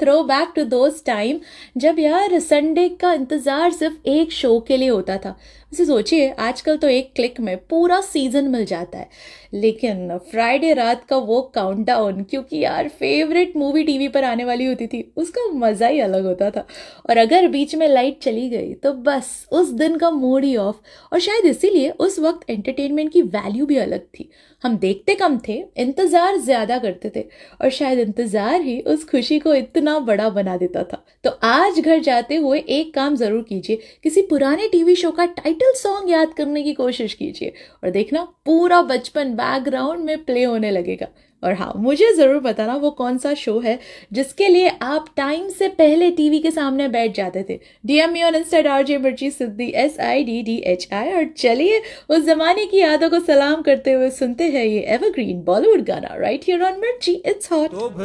Throw back to those time जब यार Sunday का इंतजार सिर्फ एक शो के लिए होता था। वैसे सोचिए आजकल तो एक क्लिक में पूरा सीजन मिल जाता है, लेकिन फ्राइडे रात का वो काउंटडाउन, क्योंकि यार फेवरेट मूवी टीवी पर आने वाली होती थी, उसका मजा ही अलग होता था। और अगर बीच में लाइट चली गई तो बस उस दिन का मूड ही ऑफ। और शायद इसीलिए उस वक्त एंटरटेनमेंट की वैल्यू भी अलग थी। हम देखते कम थे, इंतजार ज्यादा करते थे, और शायद इंतजार ही उस खुशी को इतना बड़ा बना देता था। तो आज घर जाते हुए एक काम जरूर कीजिए, किसी पुराने टीवी शो का टाइटल सॉन्ग याद करने की कोशिश कीजिए और देखना पूरा बचपन बैकग्राउंड में प्ले होने लगेगा। और हाँ, मुझे जरूर बताना वो कौन सा शो है जिसके लिए आप टाइम से पहले टीवी के सामने बैठ जाते थे। DM me on Insta RJ मिर्ची सिद्धि SIDDHI। और चलिए उस जमाने की यादों को सलाम करते हुए सुनते हैं ये एवरग्रीन बॉलीवुड गाना राइट हियर ऑन मिर्ची इट्स हॉट।